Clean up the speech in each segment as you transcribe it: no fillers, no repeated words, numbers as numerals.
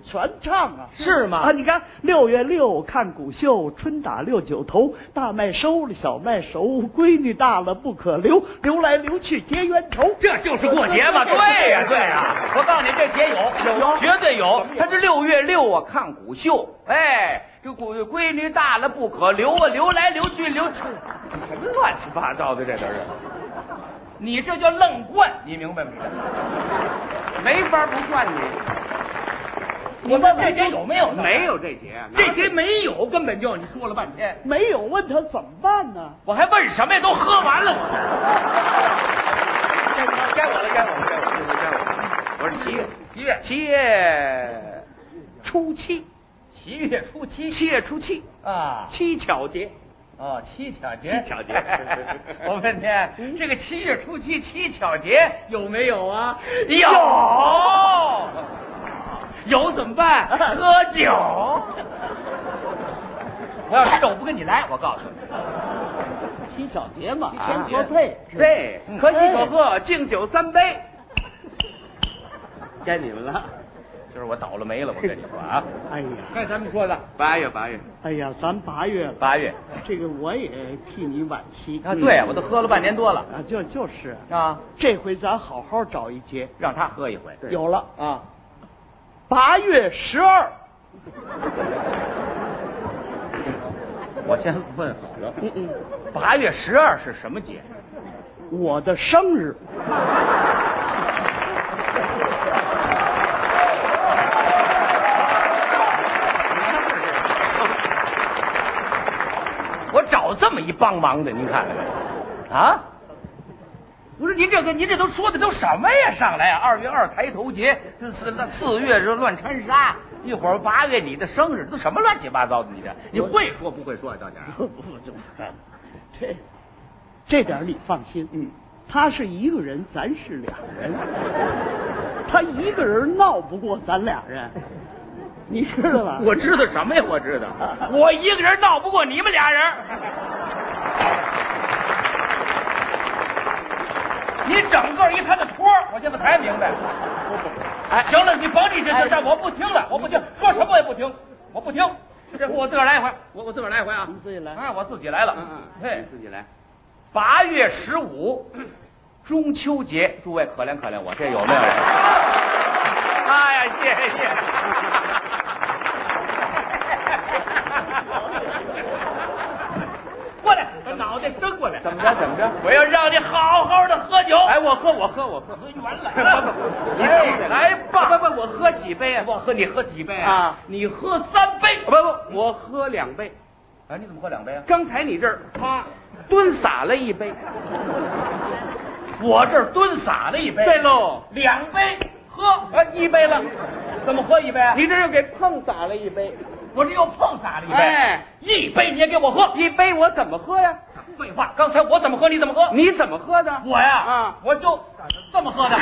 全唱啊。 是吗？ 啊，你看6月6看谷秀，春打6九头，大麦收了小麦熟，闺女大了不可留，留来留去结冤仇。 这就是过节嘛。对呀对呀，我告诉你，这节有，绝对有。他是6月6啊看谷秀，哎，这闺女大了不可留啊，留来留去留去，什么乱七八糟的，这都是。你这叫愣惯，你明白吗？没法不惯你。我问这节有没有？ 没有这节， 这节没有，根本就你说了半天没有，问他怎么办呢？ 我还问什么呀？都喝完了， 该我了。我是7月初七 7月初七 ，7月初七啊， 七巧节。 哦，七巧节。我问你，这个7月初七七巧节有没有啊？有怎么办？喝酒。我要知道我不跟你来，我告诉你。 七巧节嘛， 天喝配。 对，可喜可贺，敬酒3杯。该你们了。 就是我倒了霉了，我跟你说啊。 哎呀， 该咱们说的 8月。 哎呀，咱8月了。 8月， 这个我也替你惋惜啊。对，我都喝了半年多了啊，就是啊。这回咱好好找一节， 让他喝一回。 有了啊 ，8月12。 我先问好了，8月12是什么节？ 我的生日。 我找这么一帮忙的，您看看啊！不是您这都说的都什么呀？上来啊，2月2抬头节，这4月这乱掺沙，一会儿8月你的生日，都什么乱七八糟的？你会说不会说啊？到点这点你放心，他是一个人，咱是2人，他一个人闹不过咱2人。你知道吧？ 我知道什么呀？我知道，我一个人闹不过你们2人。你整个一摊的托，我现在才明白。哎，行了，你甭这，我不听了，我不听，说什么我也不听，我不听。这我自个儿来一回，我自个儿来一回啊！ 你自己来啊！我自己来了。 嘿，自己来。 8月15，中秋节，诸位可怜可怜我，这有没有？哎呀，谢谢。过来，把脑袋伸过来。 怎么着？怎么着？ 我要让你好好的喝酒。 哎，我喝。 喝圆了。你来吧。 不，我喝几杯啊？ 你喝几杯啊？ 你喝3杯。 不，我喝2杯。 啊，你怎么喝2杯啊？ 刚才你这儿蹲洒了1杯， 我这儿蹲洒了1杯。 对喽 ，2杯喝 ，1杯了。 怎么喝1杯啊？ 你这又给碰洒了1杯， 我这又碰洒了1杯。 哎 ，1杯你也给我喝 1杯，我怎么喝呀？ 废话，刚才我怎么喝你怎么喝？ 你怎么喝的？ 我呀， 啊， 我就这么喝的。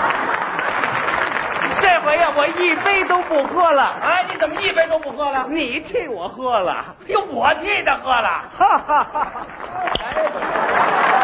这回呀，我1杯都不喝了。 哎，你怎么1杯都不喝了？ 你替我喝了。 哟，我替他喝了。 哈哈哈。